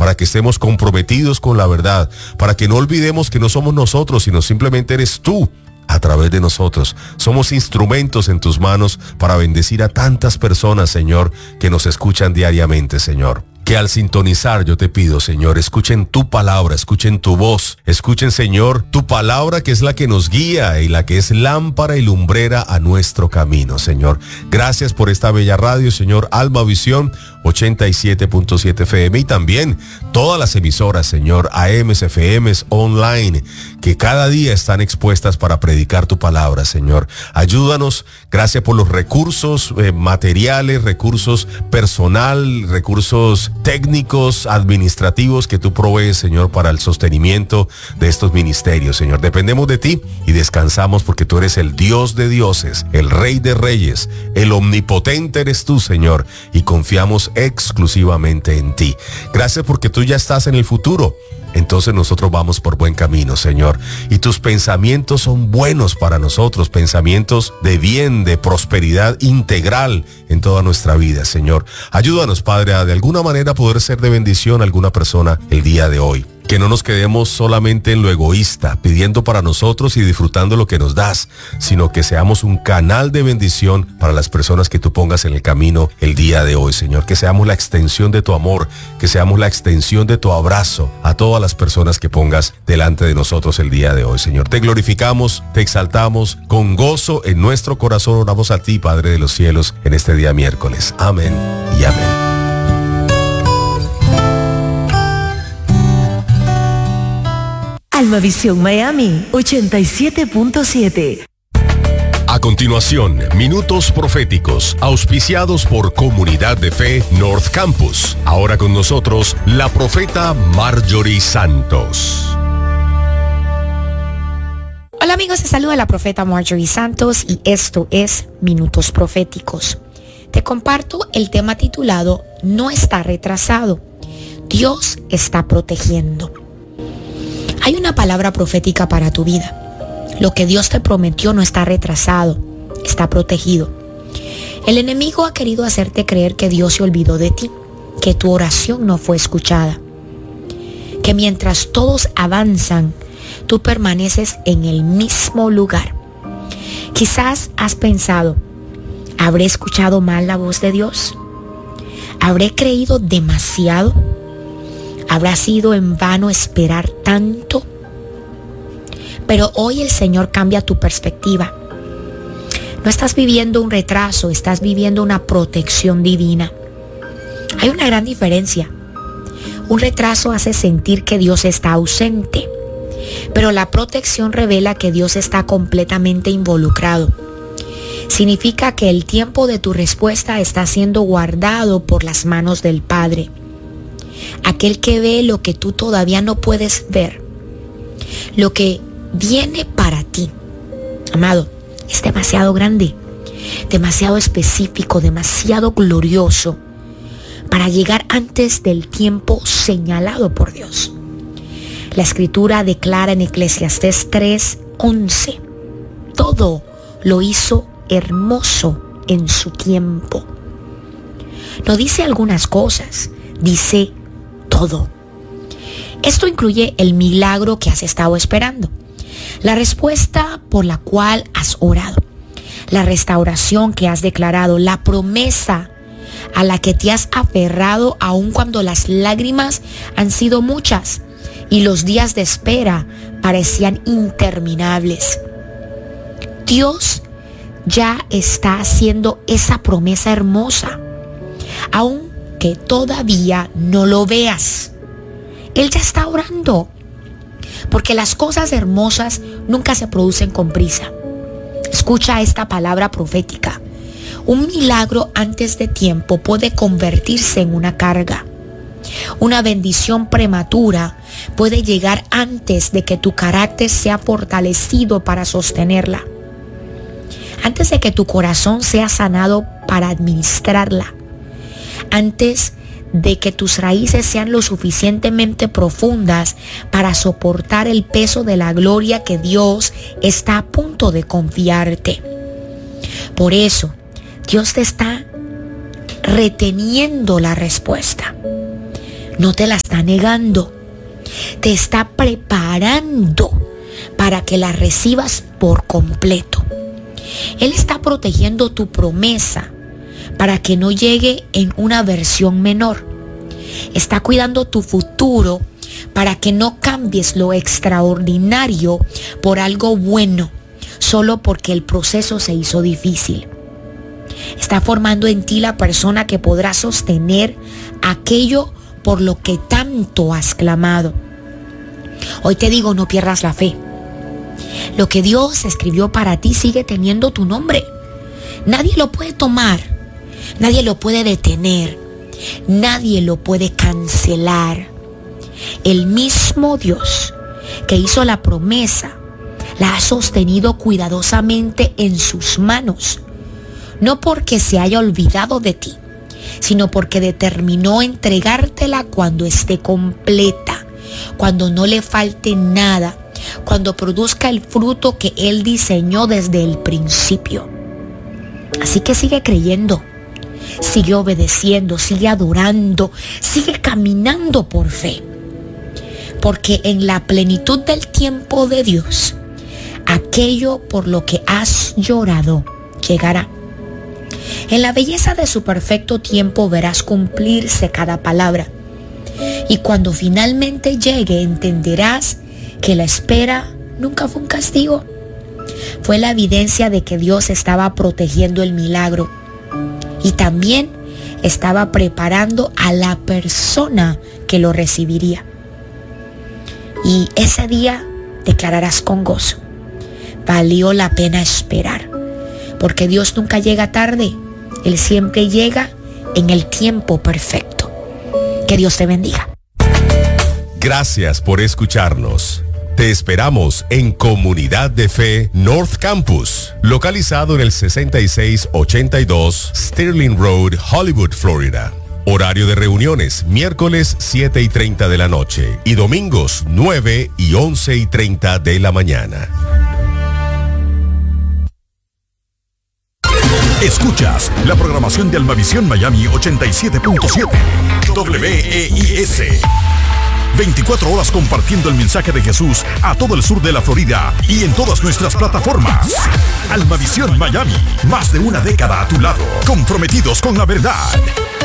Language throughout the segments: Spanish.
para que estemos comprometidos con la verdad, para que no olvidemos que no somos nosotros, sino simplemente eres tú a través de nosotros. Somos instrumentos en tus manos para bendecir a tantas personas, Señor, que nos escuchan diariamente, Señor. Que al sintonizar yo te pido, Señor, escuchen tu palabra, escuchen tu voz, escuchen, Señor, tu palabra que es la que nos guía y la que es lámpara y lumbrera a nuestro camino, Señor. Gracias por esta bella radio, Señor, Alma Visión 87.7 FM y también todas las emisoras, Señor, AMs, FMs, online, que cada día están expuestas para predicar tu palabra, Señor. Ayúdanos, gracias por los recursos materiales, recursos personal, recursos técnicos, administrativos que tú provees, Señor, para el sostenimiento de estos ministerios, Señor. Dependemos de ti y descansamos porque tú eres el Dios de dioses, el Rey de reyes, el omnipotente eres tú, Señor, y confiamos exclusivamente en ti. Gracias porque tú ya estás en el futuro. Entonces nosotros vamos por buen camino, Señor. Y tus pensamientos son buenos para nosotros, pensamientos de bien, de prosperidad integral en toda nuestra vida, Señor. Ayúdanos, Padre, a de alguna manera poder ser de bendición a alguna persona el día de hoy. Que no nos quedemos solamente en lo egoísta, pidiendo para nosotros y disfrutando lo que nos das, sino que seamos un canal de bendición para las personas que tú pongas en el camino el día de hoy, Señor. Que seamos la extensión de tu amor, que seamos la extensión de tu abrazo a todas las personas que pongas delante de nosotros el día de hoy, Señor. Te glorificamos, te exaltamos, con gozo en nuestro corazón oramos a ti, Padre de los cielos, en este día miércoles. Amén y amén. Alma Visión Miami 87.7. A continuación, minutos proféticos, auspiciados por Comunidad de Fe North Campus. Ahora con nosotros, la profeta Marjorie Santos. Hola amigos, te saluda la profeta Marjorie Santos y esto es Minutos Proféticos. Te comparto el tema titulado No está retrasado, Dios está protegiendo. Hay una palabra profética para tu vida. Lo que Dios te prometió no está retrasado, está protegido. El enemigo ha querido hacerte creer que Dios se olvidó de ti, que tu oración no fue escuchada, que mientras todos avanzan, tú permaneces en el mismo lugar. Quizás has pensado, ¿habré escuchado mal la voz de Dios? ¿Habré creído demasiado? ¿Habrá sido en vano esperar tanto? Pero hoy el Señor cambia tu perspectiva. No estás viviendo un retraso, estás viviendo una protección divina. Hay una gran diferencia. Un retraso hace sentir que Dios está ausente, pero la protección revela que Dios está completamente involucrado. Significa que el tiempo de tu respuesta está siendo guardado por las manos del Padre. Aquel que ve lo que tú todavía no puedes ver, lo que viene para ti, amado, es demasiado grande, demasiado específico, demasiado glorioso para llegar antes del tiempo señalado por Dios. La Escritura declara en Eclesiastés 3:11, todo lo hizo hermoso en su tiempo. No dice algunas cosas, dice todo. Esto incluye el milagro que has estado esperando, la respuesta por la cual has orado, la restauración que has declarado, la promesa a la que te has aferrado aun cuando las lágrimas han sido muchas y los días de espera parecían interminables. Dios ya está haciendo esa promesa hermosa, aunque todavía no lo veas. Él ya está orando, porque las cosas hermosas nunca se producen con prisa. Escucha esta palabra profética. Un milagro antes de tiempo puede convertirse en una carga. Una bendición prematura puede llegar antes de que tu carácter sea fortalecido para sostenerla, antes de que tu corazón sea sanado para administrarla, antes de que tus raíces sean lo suficientemente profundas para soportar el peso de la gloria que Dios está a punto de confiarte. Por eso, Dios te está reteniendo la respuesta. No te la está negando. Te está preparando para que la recibas por completo. Él está protegiendo tu promesa para que no llegue en una versión menor. Está cuidando tu futuro para que no cambies lo extraordinario por algo bueno, solo porque el proceso se hizo difícil. Está formando en ti la persona que podrá sostener aquello por lo que tanto has clamado. Hoy te digo, no pierdas la fe. Lo que Dios escribió para ti sigue teniendo tu nombre. Nadie lo puede tomar, nadie lo puede detener, nadie lo puede cancelar. El mismo Dios que hizo la promesa la ha sostenido cuidadosamente en sus manos, no porque se haya olvidado de ti, sino porque determinó entregártela cuando esté completa, cuando no le falte nada, cuando produzca el fruto que Él diseñó desde el principio. Así que sigue creyendo, sigue obedeciendo, sigue adorando, sigue caminando por fe, porque en la plenitud del tiempo de Dios, aquello por lo que has llorado llegará. En la belleza de su perfecto tiempo verás cumplirse cada palabra. Y cuando finalmente llegue, entenderás que la espera nunca fue un castigo. Fue la evidencia de que Dios estaba protegiendo el milagro. Y también estaba preparando a la persona que lo recibiría. Y ese día declararás con gozo: valió la pena esperar. Porque Dios nunca llega tarde. Él siempre llega en el tiempo perfecto. Que Dios te bendiga. Gracias por escucharnos. Te esperamos en Comunidad de Fe North Campus, localizado en el 6682 Sterling Road, Hollywood, Florida. Horario de reuniones, miércoles 7:30 de la noche y domingos 9 y 11:30 de la mañana. Escuchas la programación de Almavisión Miami 87.7 WEIS. 24 horas compartiendo el mensaje de Jesús a todo el sur de la Florida y en todas nuestras plataformas. Almavisión Miami, más de una década a tu lado, comprometidos con la verdad.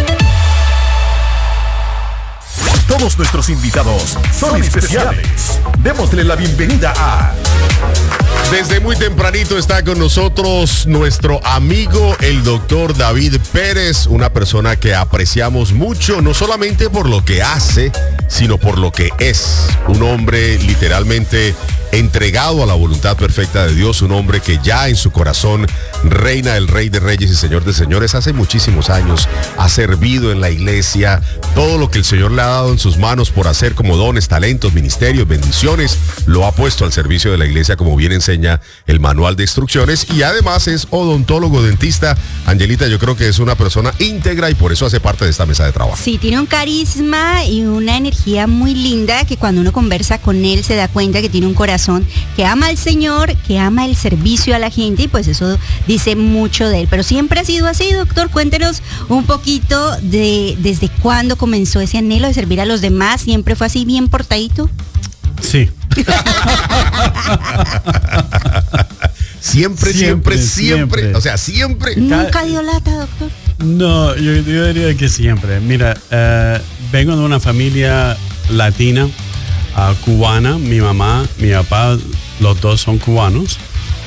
Todos nuestros invitados son especiales. Démosle la bienvenida a... Desde muy tempranito está con nosotros nuestro amigo, el doctor David Pérez, una persona que apreciamos mucho, no solamente por lo que hace, sino por lo que es. Un hombre literalmente entregado a la voluntad perfecta de Dios, un hombre que ya en su corazón reina el Rey de Reyes y Señor de Señores. Hace muchísimos años ha servido en la iglesia, todo lo que el Señor le ha dado en sus manos por hacer como dones, talentos, ministerios, bendiciones, lo ha puesto al servicio de la iglesia, como bien enseña el manual de instrucciones, y además es odontólogo, dentista. Angelita, yo creo que es una persona íntegra y por eso hace parte de esta mesa de trabajo. Sí, tiene un carisma y una energía muy linda que cuando uno conversa con él se da cuenta que tiene un corazón que ama al Señor, que ama el servicio a la gente, y pues eso dice mucho de él. Pero siempre ha sido así, doctor. Cuéntenos un poquito de desde cuándo comenzó ese anhelo de servir a los demás. ¿Siempre fue así, bien portadito? Sí. Siempre. O sea, siempre. ¿Nunca dio lata, doctor? No, yo diría que siempre. Mira, vengo de una familia latina, cubana. Mi mamá, mi papá, los dos son cubanos.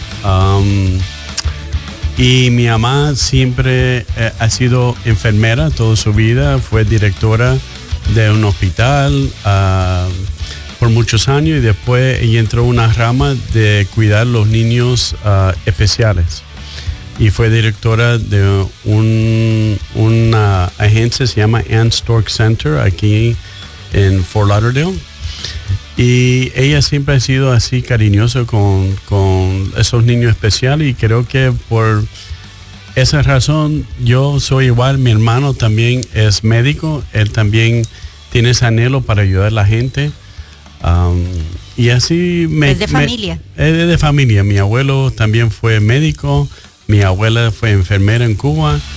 Y mi mamá siempre ha sido enfermera toda su vida. Fue directora de un hospital por muchos años, y después ella entró en una rama de cuidar los niños especiales. Y fue directora de una agencia, se llama Ann Stork Center, aquí en Fort Lauderdale. Y ella siempre ha sido así cariñosa con esos niños especiales, y creo que por esa razón yo soy igual. Mi hermano también es médico, él también tiene ese anhelo para ayudar a la gente. Y así ¿Es de familia? Es de familia. Mi abuelo también fue médico, mi abuela fue enfermera en Cuba.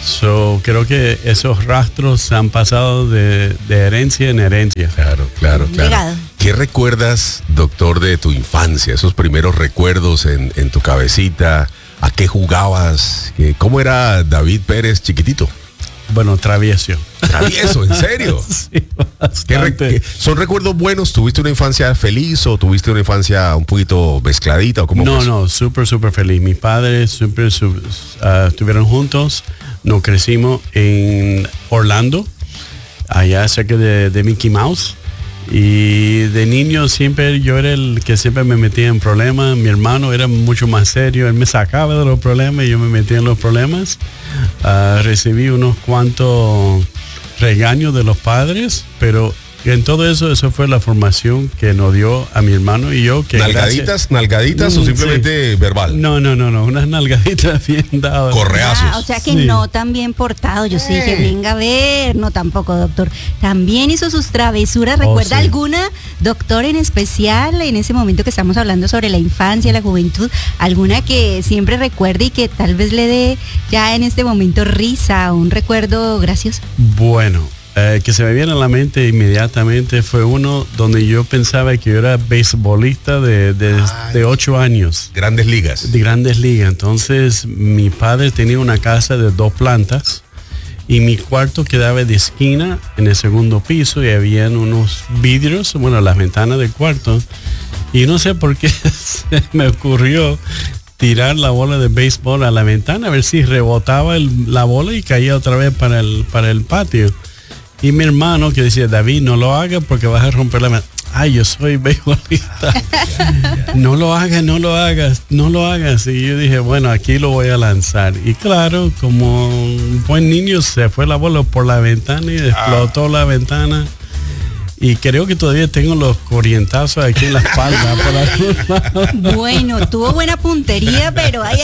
So, creo que esos rastros se han pasado de herencia en herencia. Claro. Legado. ¿Qué recuerdas, doctor, de tu infancia? Esos primeros recuerdos en tu cabecita. ¿A qué jugabas? ¿Cómo era David Pérez chiquitito? Bueno, travieso. Travieso, ¿en serio? Sí, bastante. ¿Son recuerdos buenos? ¿Tuviste una infancia feliz o tuviste una infancia un poquito mezcladita? ¿O cómo fue eso? No, súper feliz. Mis padres siempre estuvieron juntos. Nos crecimos en Orlando, allá cerca de Mickey Mouse. Y de niño siempre yo era el que siempre me metía en problemas. Mi hermano era mucho más serio, él me sacaba de los problemas y yo me metía en los problemas. Recibí unos cuantos regaños de los padres, pero en todo eso fue la formación que nos dio a mi hermano y yo. Que ¿Nalgaditas o simplemente verbal? No, unas nalgaditas bien dadas. Correazos. O sea que no tan bien portado. Yo sí dije, venga a ver. No, tampoco, doctor. También hizo sus travesuras. ¿Recuerda alguna, doctor, en especial, en ese momento que estamos hablando sobre la infancia, la juventud? ¿Alguna que siempre recuerde y que tal vez le dé ya en este momento risa o un recuerdo gracioso? Bueno, que se me viene a la mente inmediatamente fue uno donde yo pensaba que yo era beisbolista de 8 años. Grandes ligas. De Grandes Ligas. Entonces mi padre tenía una casa de 2 plantas y mi cuarto quedaba de esquina en el segundo piso y habían unos vidrios, bueno, las ventanas del cuarto. Y no sé por qué se me ocurrió tirar la bola de béisbol a la ventana a ver si rebotaba la bola y caía otra vez para el patio. Y mi hermano que decía, David, no lo hagas porque vas a romper la ventana. Ay, yo soy beisbolista. No lo hagas. Y yo dije, bueno, aquí lo voy a lanzar. Y claro, como un buen niño, se fue la bola por la ventana y explotó la ventana. Y creo que todavía tengo los corrientazos aquí en la espalda. Bueno, tuvo buena puntería, pero ay.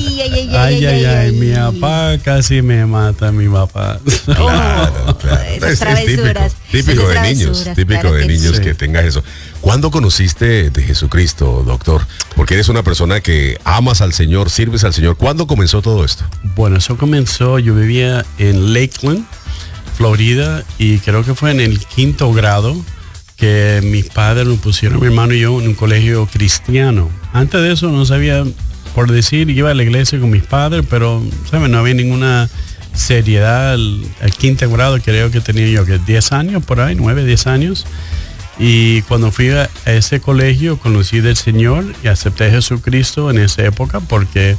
Mi papá casi me mata, mi papá. Claro. Esas travesuras. Típico de niños, claro que tengas eso. ¿Cuándo conociste de Jesucristo, doctor? Porque eres una persona que amas al Señor, sirves al Señor. ¿Cuándo comenzó todo esto? Bueno, eso comenzó, yo vivía en Lakeland, Florida, y creo que fue en el 5º grado que mis padres nos pusieron, mi hermano y yo, en un colegio cristiano. Antes de eso no sabía, por decir, iba a la iglesia con mis padres, pero, ¿sabes? No había ninguna seriedad. El 5º grado creo que tenía yo, que 10 años, por ahí, 9, 10 años. Y cuando fui a ese colegio, conocí del Señor y acepté a Jesucristo en esa época porque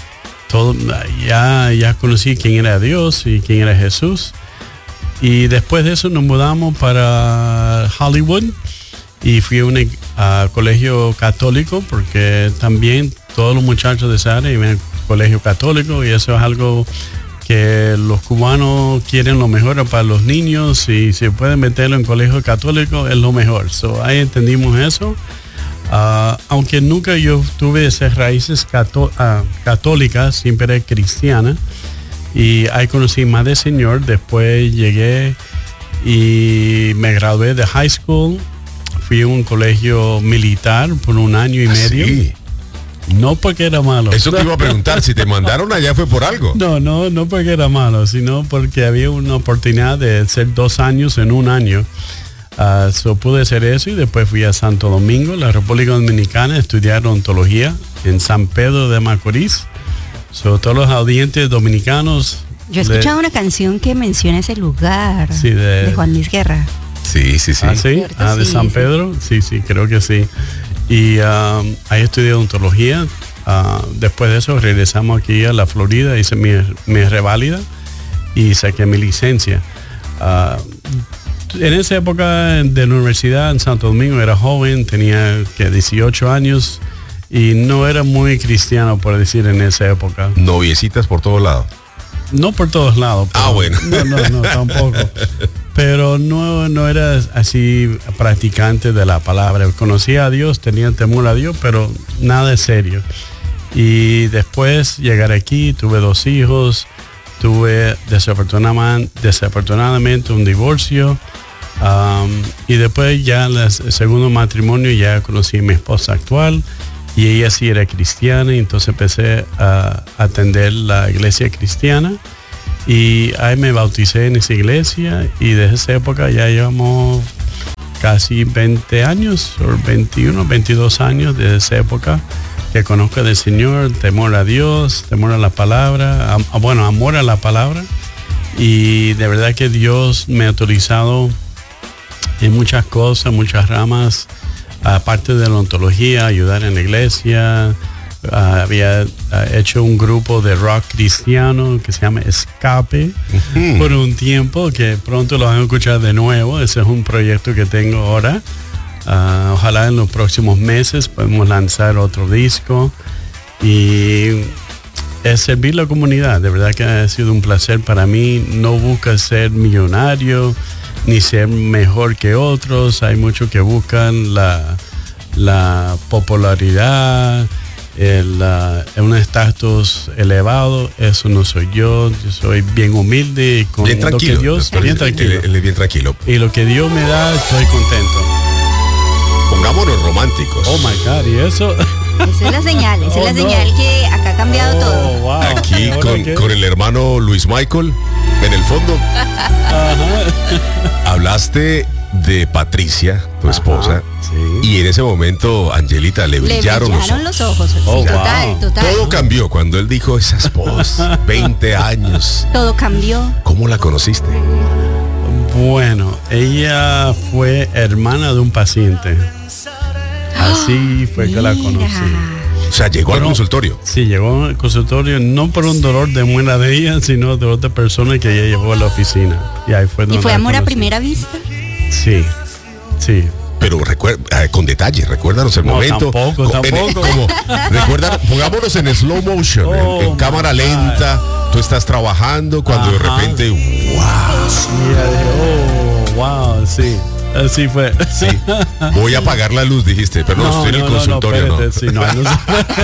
ya conocí quién era Dios y quién era Jesús. Y después de eso nos mudamos para Hollywood y fui a un colegio católico porque también todos los muchachos de esa área iban al colegio católico y eso es algo que los cubanos quieren lo mejor para los niños y si pueden meterlo en colegio católico es lo mejor. So, ahí entendimos eso. Aunque nunca yo tuve esas raíces católicas, siempre era cristiana. Y ahí conocí más del Señor. Después llegué y me gradué de high school. Fui a un colegio militar por 1 año y medio. Sí. No porque era malo. Eso te iba a preguntar, si te mandaron allá fue por algo. No porque era malo, sino porque había una oportunidad de hacer 2 años en 1 año. Pude hacer eso y después fui a Santo Domingo, la República Dominicana, a estudiar odontología en San Pedro de Macorís. Todos los audientes dominicanos. Yo he escuchado una canción que menciona ese lugar, sí, de Juan Luis Guerra. Sí. ¿Ah, sí? De San Pedro. Sí, creo que sí. Y ahí estudié odontología. Después de eso regresamos aquí a la Florida, hice mi reválida y saqué mi licencia. En esa época de la universidad en Santo Domingo era joven, tenía 18 años. Y no era muy cristiano, por decir, en esa época. ¿Noviecitas por todos lados? No por todos lados. Bueno. No, tampoco. Pero no era así practicante de la palabra. Conocía a Dios, tenía temor a Dios, pero nada serio. Y después llegar aquí, tuve 2 hijos, tuve desafortunadamente un divorcio. Y después ya el segundo matrimonio ya conocí a mi esposa actual. Y ella sí era cristiana, y entonces empecé a atender la iglesia cristiana. Y ahí me bauticé en esa iglesia y desde esa época ya llevamos casi 20 años, o 21, 22 años desde esa época que conozco del Señor, temor a Dios, temor a la palabra, amor a la palabra. Y de verdad que Dios me ha autorizado en muchas cosas, muchas ramas, aparte de la ontología, ayudar en la iglesia. Había hecho un grupo de rock cristiano que se llama Escape por un tiempo, que pronto lo van a escuchar de nuevo. Ese es un proyecto que tengo ahora. Ojalá en los próximos meses podemos lanzar otro disco y es servir la comunidad. De verdad que ha sido un placer para mí. No busca ser millonario ni ser mejor que otros. Hay muchos que buscan la popularidad, un estatus elevado. Eso no soy yo. Yo soy bien humilde y con bien tranquilo, lo que Dios, doctor, bien tranquilo. Él es bien tranquilo. Y lo que Dios me da, estoy contento. Pongámonos románticos. Oh my God, ¿y eso? Esa es la señal, esa es la señal que acá ha cambiado todo. Wow. Aquí ¿Ahora qué? con el hermano Luis Michael en el fondo. Hablaste de Patricia, tu esposa, sí. y en ese momento, Angelita, le brillaron los ojos. Sí, Oh, total, wow. total. Todo cambió cuando él dijo esa esposa, 20 años. Todo cambió. ¿Cómo la conociste? Bueno, ella fue hermana de un paciente. Así fue que la conocí. O sea, llegó al Bueno, consultorio. Sí, llegó al consultorio no por un dolor de muela de ella, sino de otra persona que ella llevó a la oficina. Y ahí fue donde ¿Y fue la amor a conocí. primera vista? Sí, sí. Pero con detalle, recuérdanos el No, momento. tampoco. Pongámonos en slow motion, en Oh, cámara my lenta. Tú estás trabajando cuando de Ajá. repente, wow. Y ella dijo, oh, wow, sí. Así fue. Sí. Voy a apagar la luz, dijiste, pero no, estoy en el consultorio, no. espérate, sí, no se-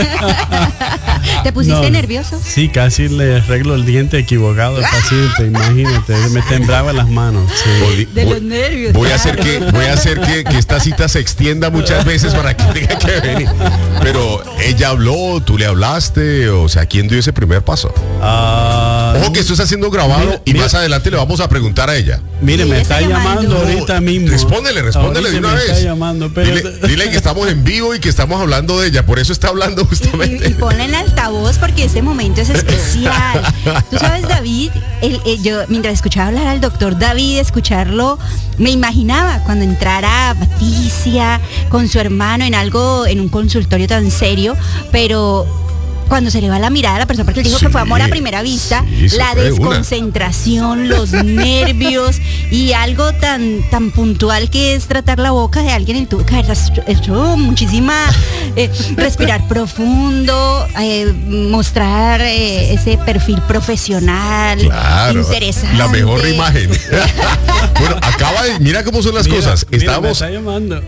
¿Te pusiste No. nervioso? Sí, casi le arreglo el diente equivocado al paciente, imagínate, me temblaba las manos. Sí. De los nervios. Voy a hacer que esta cita se extienda muchas veces para que tenga que venir. Pero ella habló, tú le hablaste, o sea, ¿quién dio ese primer paso? Ojo que esto está siendo grabado y mira. más adelante le vamos a preguntar a ella. Mire, Sí, me ella está está llamando llamando. ahorita mismo. Respóndele de Ahorita una me vez. está llamando, pero Dile que estamos en vivo y que estamos hablando de ella, por eso está hablando Y justamente. ponle en altavoz porque ese momento es especial. Tú sabes, David, yo mientras escuchaba hablar al doctor David, escucharlo, me imaginaba cuando entrara Patricia con su hermano en un consultorio tan serio, pero cuando se le va la mirada a la persona, porque él dijo Sí, que fue amor a primera vista, sí, se la fue de una. desconcentración, los nervios y algo tan puntual que es tratar la boca de alguien, él tuvo que haber hecho muchísima, respirar profundo, mostrar ese perfil profesional, Claro, interesante. la mejor imagen. Bueno, mira cómo son las cosas. me está llamando.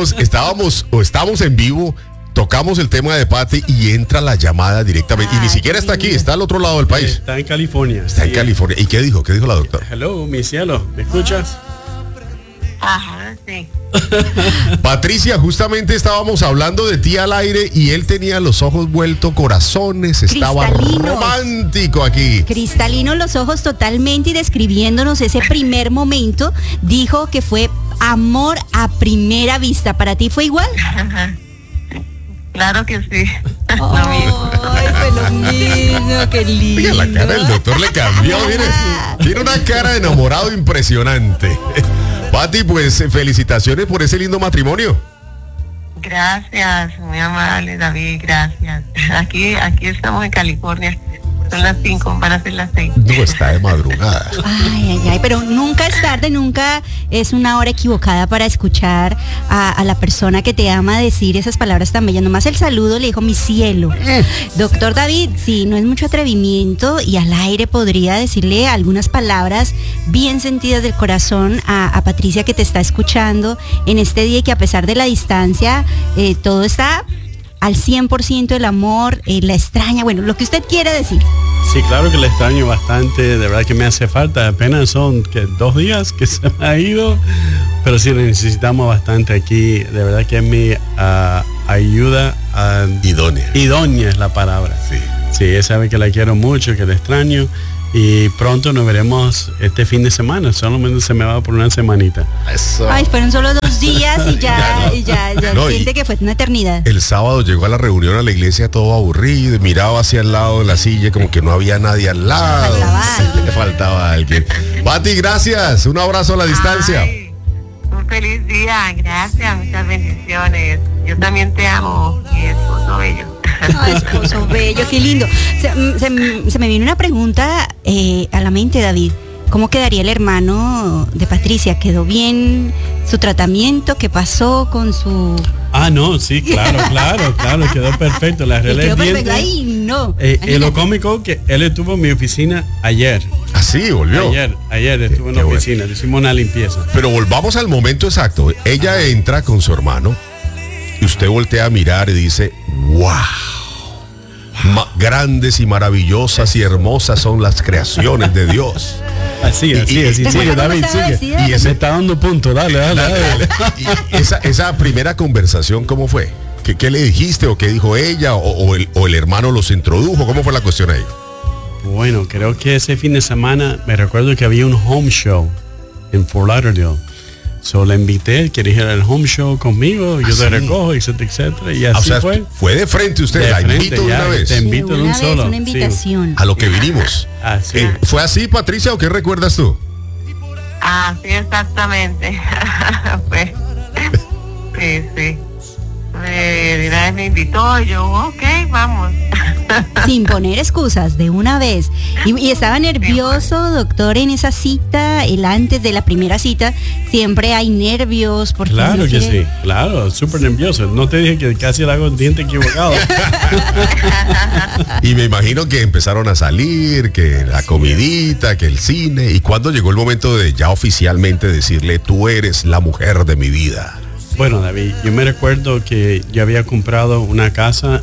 Estamos en vivo. Tocamos el tema de Pati y entra la llamada directamente. Y ni siquiera está aquí, está al otro lado del país. Está en California. Está en California. ¿Y qué dijo? ¿Qué dijo la doctora? Hello, mi cielo, ¿me escuchas? Ajá, sí. Patricia, justamente estábamos hablando de ti al aire y él tenía los ojos vueltos corazones, estaba Cristalinos. romántico aquí. Cristalino los ojos totalmente y describiéndonos ese primer momento, dijo que fue amor a primera vista. ¿Para ti fue igual? Claro que sí. Lo mismo. Ay, fue lo mismo, qué lindo. Oiga, la cara del doctor le cambió, mire. Tiene una cara de enamorado impresionante. Pati, pues felicitaciones por ese lindo matrimonio. Gracias, muy amable David, gracias. Aquí estamos en California. Son las 5, van a ser las 6. No, está de madrugada. Ay, pero nunca es tarde, nunca es una hora equivocada para escuchar a la persona que te ama decir esas palabras tan bellas. Nomás el saludo le dijo mi cielo. Doctor David, sí, no es mucho atrevimiento y al aire podría decirle algunas palabras bien sentidas del corazón a Patricia que te está escuchando en este día y que a pesar de la distancia, todo está al 100% el amor, la extraña, bueno, lo que usted quiera decir. Sí, claro que le extraño bastante, de verdad que me hace falta, apenas son 2 días que se me ha ido, pero sí le necesitamos bastante aquí, de verdad que es mi ayuda Idónea. idónea es la palabra. Sí. Sí, ella sabe que la quiero mucho, que la extraño Y pronto nos veremos este fin de semana. Solamente se me va por una semanita. Eso. Ay, fueron solo 2 días y ya, No, siente que fue una eternidad. El sábado llegó a la reunión a la iglesia todo aburrido, y miraba hacia el lado de la silla como que no había nadie al lado. Faltaba alguien. Le faltaba alguien. Pati, gracias. Un abrazo a la distancia. Ay, un feliz día, gracias, muchas bendiciones. Yo también te amo, mi esposo bello. Ay, esposo bello, qué lindo. Se me vino una pregunta a la mente, David. ¿Cómo quedaría el hermano de Patricia? ¿Quedó bien su tratamiento? ¿Qué pasó con su...? Ah, no, sí, claro, quedó perfecto. La Quedó realidad perfecto. Ay, no. lo cómico que él estuvo en mi oficina ayer. Así volvió. Ayer estuvo en la Qué bueno. oficina, le hicimos una limpieza. Pero volvamos al momento exacto. Ella entra con su hermano y usted voltea a mirar y dice, wow. Grandes y maravillosas y hermosas son las creaciones de Dios. Así, sigue, David, sigue. Y Se está dando punto, dale. Y esa primera conversación, ¿cómo fue? ¿Qué le dijiste o qué dijo ella o el hermano los introdujo? ¿Cómo fue la cuestión ahí? Bueno, creo que ese fin de semana me recuerdo que había un home show en Fort Lauderdale. So le invité, quería ir al home show conmigo, yo te recojo, etcétera. Y así fue de frente usted, De la frente, invito de ya, una vez. te invito de un solo. Una invitación. A lo que vinimos. Así. ¿Fue así, Patricia, o qué recuerdas tú? Ah, sí, exactamente. Pues, sí. De una vez me invitó y yo, ok, vamos. Sin poner excusas, de una vez. Y estaba nervioso, doctor, en esa cita, el antes de la primera cita, siempre hay nervios. Porque Claro uno que quiere- sí, claro, súper nervioso. No te dije que casi le hago el diente equivocado. Y me imagino que empezaron a salir, que la comidita, que el cine. ¿Y cuándo llegó el momento de ya oficialmente decirle, tú eres la mujer de mi vida? Bueno, David, yo me recuerdo que yo había comprado una casa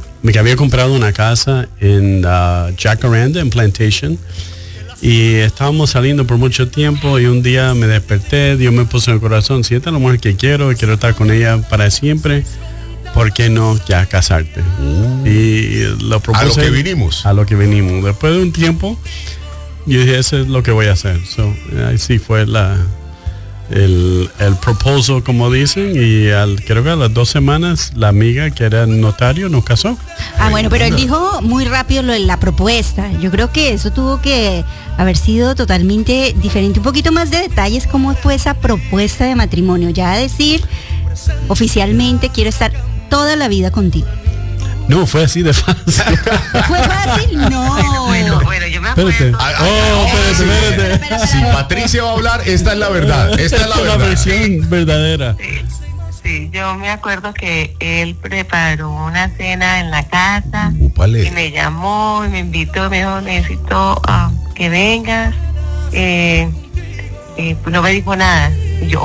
en Jacaranda, en Plantation, y estábamos saliendo por mucho tiempo y un día me desperté, Dios me puso en el corazón, si esta es la mujer que quiero estar con ella para siempre, ¿por qué no ya casarte? Y lo propuse. A lo que vinimos. A lo que venimos. Después de un tiempo, yo dije, eso es lo que voy a hacer. So, ahí sí fue el proposal, como dicen, y creo que a las 2 semanas la amiga que era notario nos casó. Ah, bueno, pero él dijo muy rápido lo de la propuesta. Yo creo que eso tuvo que haber sido totalmente diferente. Un poquito más de detalles, ¿cómo fue esa propuesta de matrimonio? Ya decir, oficialmente quiero estar toda la vida contigo. No, fue así de fácil. ¿Fue fácil? No. Bueno, yo me acuerdo. Espérate. Si Patricia va a hablar, esta es la verdad. Esta es la La verdad. versión verdadera. Sí, yo me acuerdo que él preparó una cena en la casa Úpale. y me llamó y me invitó, me dijo, necesito que vengas. Pues no me dijo nada. Y yo,